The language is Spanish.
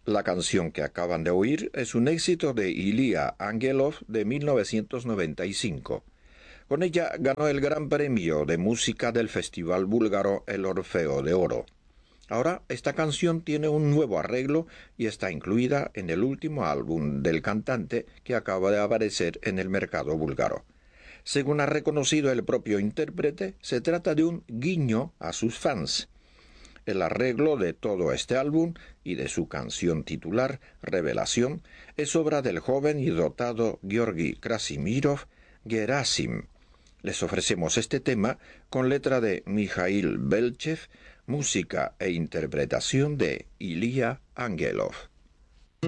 La canción que acaban de oír es un éxito de Ilya Angelov de 1995. Con ella ganó el Gran Premio de Música del Festival Búlgaro El Orfeo de Oro. Ahora esta canción tiene un nuevo arreglo y está incluida en el último álbum del cantante que acaba de aparecer en el mercado búlgaro. Según ha reconocido el propio intérprete, se trata de un guiño a sus fans. El arreglo de todo este álbum y de su canción titular, Revelación, es obra del joven y dotado Georgi Krasimírov Gerasim. Les ofrecemos este tema con letra de Mikhail Belchev, música e interpretación de Ilya Angelov.